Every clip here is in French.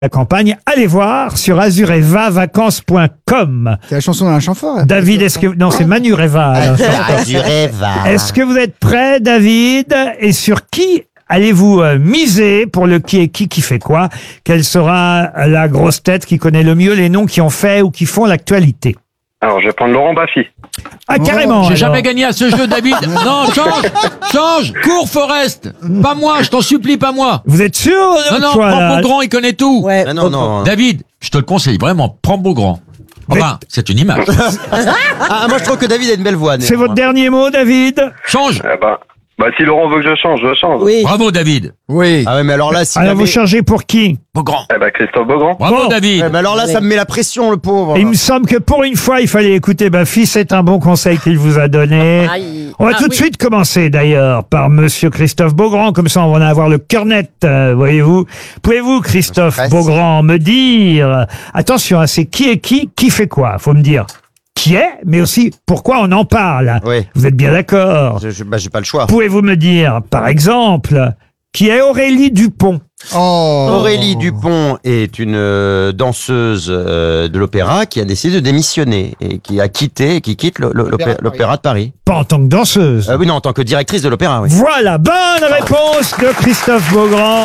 la campagne, allez voir sur azurevavacances.com. C'est la chanson d'un chanfort. David, est-ce que... Non, c'est Manureva. Alain Chanfort. Azureva. Est-ce que vous êtes prêt, David? Et sur qui allez-vous miser pour le qui est qui fait quoi? Quelle sera la grosse tête qui connaît le mieux les noms qui ont fait ou qui font l'actualité? Alors, je vais prendre Laurent Baffy. Ah, carrément. J'ai alors. jamais gagné à ce jeu, David. Non, change. Cours, Forest. Pas moi, je t'en supplie, pas moi. Vous êtes sûr? Non, toi, prends là Beaugrand, il connaît tout. Ouais. Ah non. David, je te le conseille, vraiment, prends Beaugrand. Enfin, c'est une image. Ah, moi je trouve que David a une belle voix. C'est votre dernier mot, David? Change. Si Laurent veut que je change, je change. Oui. Bravo, David. Oui. Ah ouais, mais alors là, si Alors, jamais- vous changez pour qui? Beaugrand. Christophe Beaugrand. Bravo, Bon. David. Ouais, mais alors là, ça me met la pression, le pauvre. Il me semble que pour une fois, il fallait écouter Baffy. C'est un bon conseil qu'il vous a donné. Aïe. On va Ah, tout de oui. suite commencer d'ailleurs par Monsieur Christophe Beaugrand. Comme ça, on va en avoir le cœur net, voyez-vous. Pouvez-vous, Christophe Facile. Beaugrand, me dire, attention, c'est qui est qui fait quoi? Faut me dire qui est, mais aussi pourquoi on en parle. Oui. Vous êtes bien d'accord? J'ai pas le choix. Pouvez-vous me dire, par exemple, qui est Aurélie Dupont? Oh. Aurélie Dupont est une danseuse de l'opéra qui a décidé de démissionner et qui quitte l'opéra de Paris. Pas en tant que danseuse. Oui, non, en tant que directrice de l'opéra, oui. Voilà, bonne réponse de Christophe Beaugrand.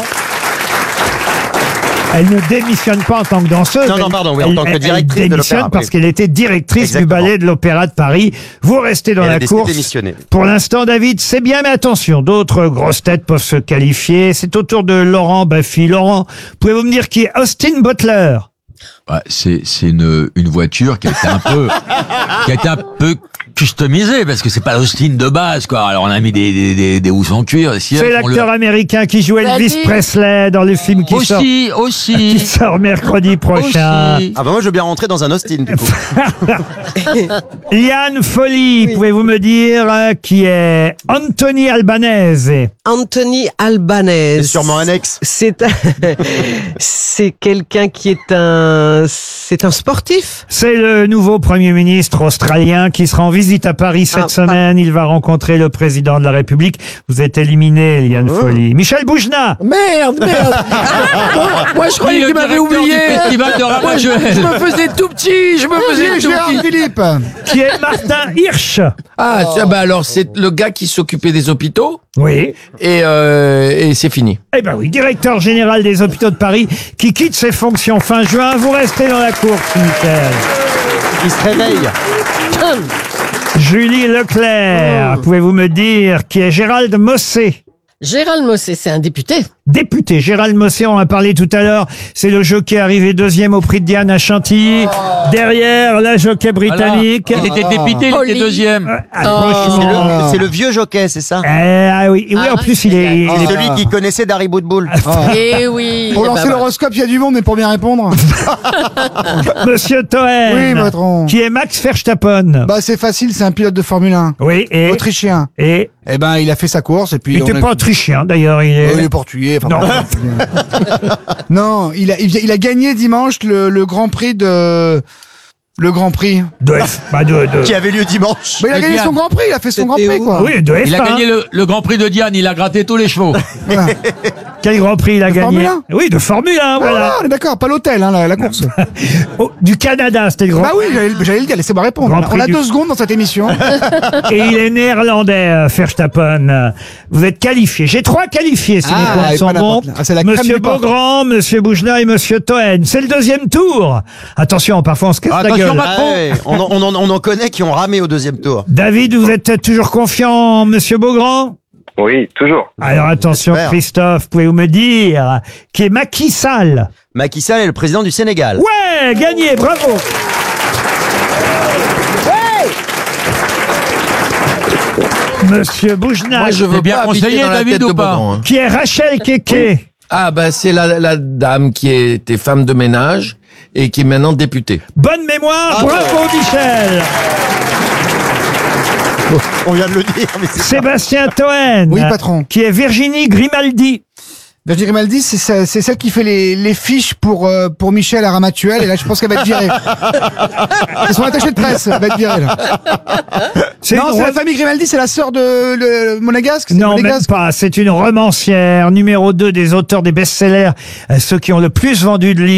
Elle ne démissionne pas en tant que danseuse. Non, pardon, oui, en tant que directrice elle de démissionne l'opéra, parce oui. qu'elle était directrice Exactement. du ballet de l'Opéra de Paris. Vous restez dans Elle a la décidé de course. démissionner. Pour l'instant, David, c'est bien, mais attention, d'autres grosses têtes peuvent se qualifier. C'est au tour de Laurent Baffy. Laurent, pouvez-vous me dire qui est Austin Butler? Ouais, c'est une voiture qui a été un peu customisée parce que c'est pas l'Austin de base, quoi. Alors on a mis des housses en cuir. C'est l'acteur américain qui joue Elvis David. Presley dans le film qui Aussi. sort mercredi prochain. Aussi. Ah bah moi je veux bien rentrer dans un Austin du coup. Liane Folly, pouvez-vous me dire qui est Anthony Albanese? Anthony Albanese. C'est sûrement un ex. C'est c'est quelqu'un qui est c'est un sportif. C'est le nouveau Premier ministre australien qui sera en visite à Paris cette semaine. Il va rencontrer le président de la République. Vous êtes éliminé, Liane Folly. Michel Boujna, Merde. Moi, je croyais que tu m'avais oublié. Festival de Ramageuel. Je me faisais tout petit. Gérard Philippe. qui est Martin Hirsch. Ah, tiens, bah alors, c'est le gars qui s'occupait des hôpitaux. Oui. Et c'est fini. Eh ben oui, directeur général des hôpitaux de Paris qui quitte ses fonctions fin juin. Vous restez dans la course, Michel. Il se réveille. Julie Leclerc, pouvez-vous me dire qui est Gérald Mossé? Gérald Mossé, c'est un député. Député, Gérald Mossé, on en a parlé tout à l'heure. C'est le jockey arrivé deuxième au prix de Diane à Chantilly. Derrière, la jockey britannique. Il était dépité, il était deuxième. Franchement. C'est le vieux jockey, c'est ça? Ah oui, oui, Ah en oui, plus, il est... C'est celui qui connaissait Dari Boudboul. Eh oui. Pour eh lancer ben, l'horoscope, il y a du monde, mais pour bien répondre. Monsieur Toen. Oui, patron. Qui est Max Verstappen. Bah, c'est facile, c'est un pilote de Formule 1. Oui, et... Autrichien. Et... Eh ben, il a fait sa course et puis. Il n'était pas autrichien, d'ailleurs. Il est... Il est portugais. Enfin, Non. Non, il a gagné dimanche le Grand Prix de. Le Grand Prix. De F... bah, de... Qui avait lieu dimanche. Mais il a gagné Diane. son Grand Prix, il a fait son Grand C'était Prix, où quoi. Oui, de F1. Il a gagné le Grand Prix de Diane, il a gratté tous les chevaux. Quel Grand Prix il a gagné? Formule 1? Oui, de Formule 1, voilà. Ah, on est d'accord, pas l'hôtel, hein, la course. Oh, du Canada, c'était le Grand Bah oui, j'allais le dire, laissez-moi répondre. Grand On a Prix 2 secondes dans cette émission. Et il est néerlandais, Verstappen. Vous êtes qualifiés. J'ai 3 qualifiés, si Ah, mes comptes et sont pas bons. n'importe. Ah, c'est la crème Monsieur du porc. Beaugrand, Monsieur Boujna et Monsieur Toen. C'est le deuxième tour. Attention, parfois on se casse la Attention, gueule. Macron. Ah ouais, on en connaît qui ont ramé au deuxième tour. David, vous êtes toujours confiant en Monsieur Beaugrand? Oui, toujours. Alors attention, J'espère. Christophe, pouvez-vous me dire qui est Macky Sall? Macky Sall est le président du Sénégal. Ouais, gagné, bravo. Monsieur Boujna, Moi, je veux T'es bien pas habiter conseillé, dans la David, tête ou de pas Beaugrand, hein. qui est Rachel Keke. Ah, bah, c'est la dame qui était femme de ménage et qui est maintenant députée. Bonne mémoire, bravo Michel. On vient de le dire, mais c'est ça. Sébastien Toen. Oui, patron. Qui est Virginie Grimaldi. Virginie Grimaldi, c'est celle qui fait les fiches pour Michel à Ramatuel. Et là, je pense qu'elle va être virée. C'est son attaché de presse. Elle va être virée, là. C'est Non, une c'est la re- famille Grimaldi, c'est la sœur de Monégasque. c'est Non, même Monégasque. pas. C'est une romancière, numéro 2 des auteurs des best-sellers, ceux qui ont le plus vendu de livres.